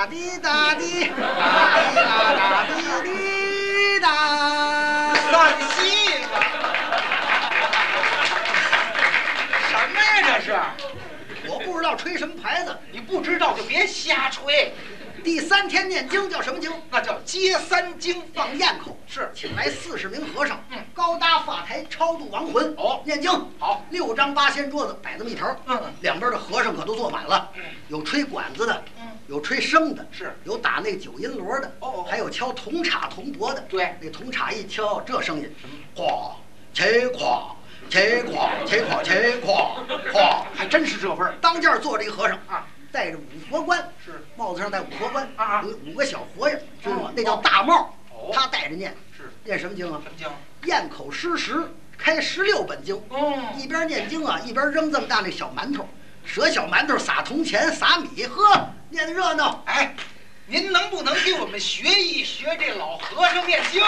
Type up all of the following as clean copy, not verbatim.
滴答滴，答滴答答滴滴答。 散戏了，什么呀这是？ 我不知道吹什么牌子。 你不知道就别瞎吹， 第3天念经叫什么经？ 那叫接三经。 放堰口， 是请来40名和尚， 嗯， 高搭法台超度亡魂。 哦， 念经好 ，6张8仙桌子摆这么一头，两边的和尚可都坐满了，有吹管子的，有吹笙的， 是有打那9音锣的，还有敲铜镲铜钹的。 对， 那铜镲一敲，这声音，哗，切咵，切咵，切咵，切咵，咵， 还真是这味儿。 当间坐着一和尚啊， 戴着五佛冠， 是帽子上戴五佛冠啊， 有5个小和尚，知道吗？那叫大帽。他带着念， 是念什么经啊？ 什么经？ 咽口施食，开16本经。一边念经啊，一边扔这么大那小馒头，折小馒头撒铜钱撒米，呵，念得热闹。 哎，您能不能给我们学一学这老和尚念经？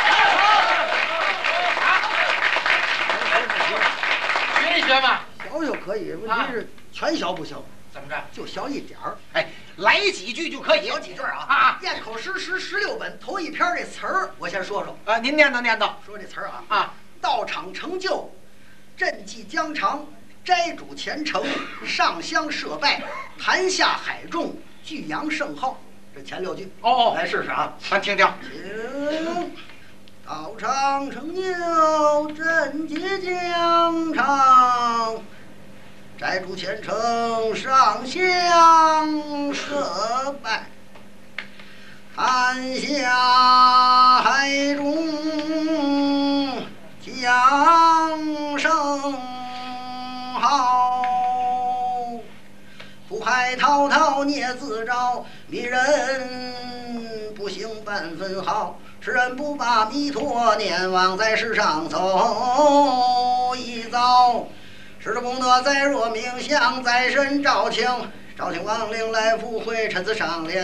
学一学吧。 学可以，问题是全学不行。 怎么着？ 就学一点儿。 哎，来几句就可以。 有几句啊？咽口施食16本，头一篇这词儿，我先说说。 啊，您念叨念叨。 说这词儿啊。道场成就，赈济疆场，斋主虔诚，上香设拜，坛下海众，聚阳圣号。这前6句。来试试啊， 咱听听。 请道场成就，赈济疆场。斋主虔诚，上香设拜，坛下海众，降圣号。苦海滔滔孽自招，迷人不行半分好。世人不把弥陀念，枉在世上走一遭。施主功德在若冥想，在身照清，照清亡灵来赴会，臣子上联。